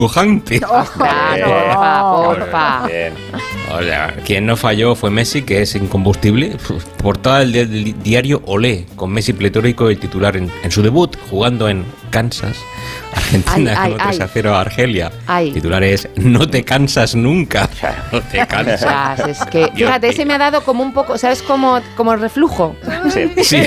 pujante. Porfa. Bien. O sea, quien no falló fue Messi, que es incombustible. Portada del diario Olé, con Messi pletórico el titular en su debut, jugando en Kansas. Argentina ganó 3-0 a Argelia. Titular es: no te cansas nunca. No te cansas. Es que, fíjate, ese me ha dado como un poco, ¿sabes? Como reflujo. Sí.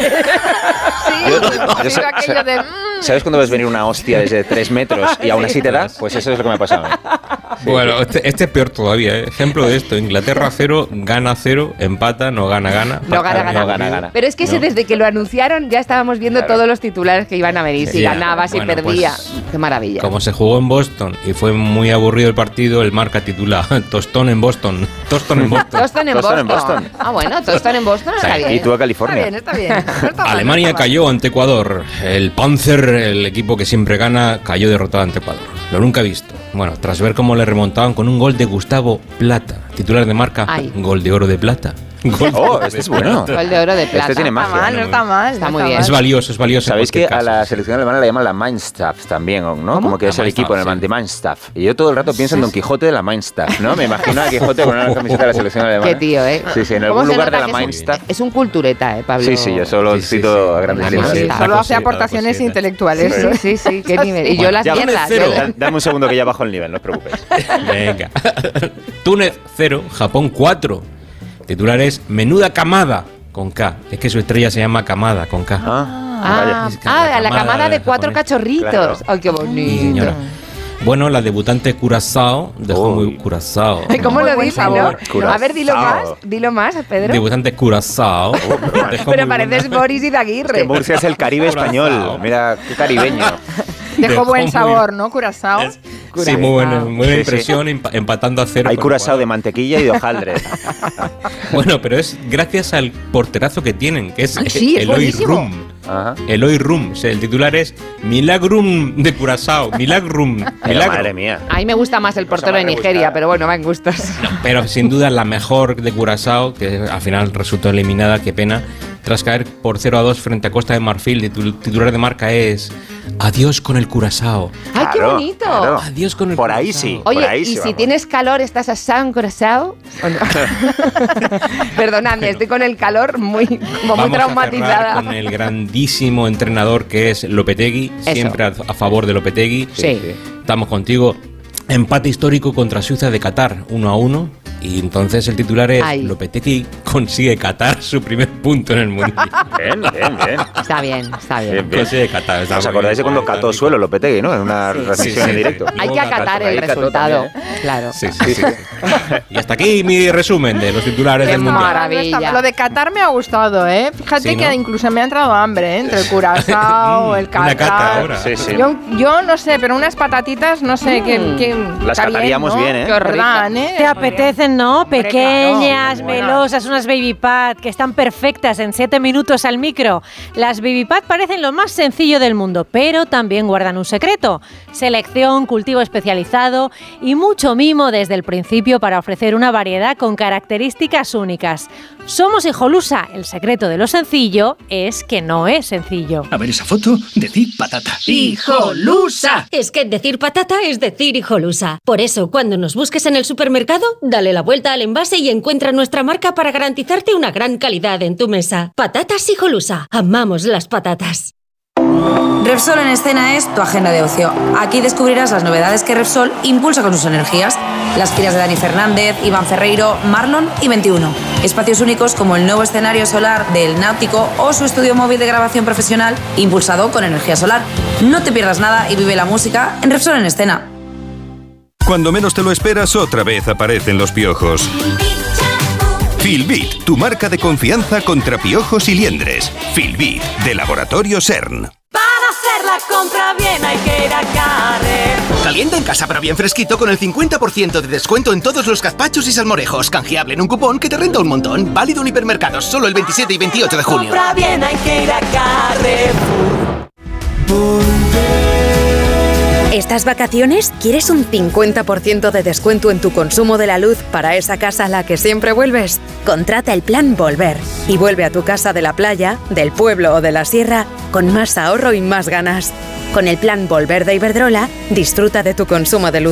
¿Sabes cuando ves venir una hostia desde 3 metros y aún así te da? Pues eso es lo que me ha pasado a mí. Bueno, este es peor todavía, ¿eh? Ejemplo de esto: Inglaterra 0, gana 0, empata, no gana. No gana. Pero es que desde que lo anunciaron ya estábamos viendo todos los titulares que iban a venir. Si ganaba, si perdía. Pues, qué maravilla. Como se jugó en Boston y fue muy aburrido el partido, el Marca titula Tostón en Boston. Tostón en Boston. Ah, bueno, Tostón en Boston está bien. Y tú a California. Está bien. Alemania cayó ante Ecuador. El Panzer, el equipo que siempre gana, cayó derrotado ante Ecuador. Lo nunca visto. Bueno, tras ver cómo le remontaban con un gol de Gustavo Plata, titular de Marca, gol de oro de plata. Este es bueno. Gol de oro de plata. Este tiene magia. No está mal. Está muy bien. Es valioso. Sabéis que a la selección alemana la llaman la Mannschaft también, ¿no? ¿Cómo? Como que es el equipo en el de Mannschaft. Y yo todo el rato pienso en Don Quijote de la Mannschaft, ¿no? Me imagino a Quijote con una camiseta de la selección alemana. Qué tío, ¿eh? Sí, en algún lugar de la Mannschaft. Es un cultureta, Pablo. Sí, yo solo cito a grandes líneas. Solo hace aportaciones intelectuales. Sí, qué nivel. Y yo las mierdas. Dame un segundo que ya bajo el nivel, no os preocupéis. Venga. Túnez 0, Japón 4. Titular es: menuda camada, con K. Es que su estrella se llama Kamada, con K. La camada de 4 cachorritos. Claro. Ay, qué bonito. Bueno, la debutante Curazao dejó muy Curazao. ¿Cómo lo dice, no? A ver, dilo más, Pedro. Debutante Curazao. Pero pareces Boris Izaguirre. Que Murcia es el Caribe español. Mira, qué caribeño. Dejó buen sabor, ¿no? Curazao. Sí, muy buena impresión, empatando a 0. Hay Curazao de mantequilla y de hojaldre. Bueno, pero es gracias al porterazo que tienen, que es Eloy Rum. Eloy Rum. El titular es: Milagrum de Curazao. Milagrum. Madre mía. A mí me gusta más el portero de Nigeria, pero bueno, va en gustos. No, pero sin duda la mejor de Curazao, que al final resultó eliminada, qué pena. Tras caer por 0-2 frente a Costa de Marfil, el titular de Marca es: adiós con el Curazao. ¡Ay, qué bonito! Claro. Adiós con el Por Curazao. ahí sí. Oye, por ahí ¿y sí, si tienes calor estás asado en Curazao? ¿O no? Perdonadme, estoy con el calor muy traumatizada. Con el grandísimo entrenador que es Lopetegui, siempre a favor de Lopetegui. Sí. Estamos contigo. Empate histórico contra Suiza de Qatar, 1-1. Y entonces el titular es: Lopetegui consigue Qatar su primer punto en el Mundial. Bien. Está bien. Consigue Qatar. ¿Os acordáis de cuando cató suelo Lopetegui, no? En una transmisión en directo. Hay que acatar el resultado. Claro. Sí. Y hasta aquí mi resumen de los titulares del Mundial. Maravilla. Lo de Qatar me ha gustado, ¿eh? Fíjate que incluso me ha entrado hambre, ¿eh? Entre el Curazao, el Qatar. Una cata ahora. Sí. Yo no sé, pero unas patatitas, no sé, que las cataríamos bien, ¿eh? Que ordan, ¿eh? Te apetecen, ¿no? Pequeñas, melosas, unas Baby Pat que están perfectas en 7 minutos al micro. Las Baby Pat parecen lo más sencillo del mundo, pero también guardan un secreto: selección, cultivo especializado y mucho mimo desde el principio para ofrecer una variedad con características únicas. Somos Hijolusa. El secreto de lo sencillo es que no es sencillo. A ver esa foto, decir patata. ¡Hijolusa! Es que decir patata es decir Hijolusa. Por eso, cuando nos busques en el supermercado, dale la vuelta al envase y encuentra nuestra marca para garantizarte una gran calidad en tu mesa. Patatas Hijolusa. Amamos las patatas. Repsol en Escena es tu agenda de ocio. Aquí descubrirás las novedades que Repsol impulsa con sus energías. Las giras de Dani Fernández, Iván Ferreiro, Marlon y 21. Espacios únicos como el nuevo escenario solar del Náutico o su estudio móvil de grabación profesional impulsado con energía solar. No te pierdas nada y vive la música en Repsol en Escena. Cuando menos te lo esperas, otra vez aparecen los piojos. Filbit, tu marca de confianza contra piojos y liendres. Filbit, de Laboratorio CERN. Para hacer la compra bien hay que ir a Carrefour. Caliente en casa pero bien fresquito con el 50% de descuento en todos los gazpachos y salmorejos. Canjeable en un cupón que te renta un montón. Válido en hipermercados solo el 27 y 28 de junio. Compra bien hay que ir a Carrefour. ¿Estas vacaciones quieres un 50% de descuento en tu consumo de la luz para esa casa a la que siempre vuelves? Contrata el plan Volver y vuelve a tu casa de la playa, del pueblo o de la sierra con más ahorro y más ganas. Con el plan Volver de Iberdrola, disfruta de tu consumo de luz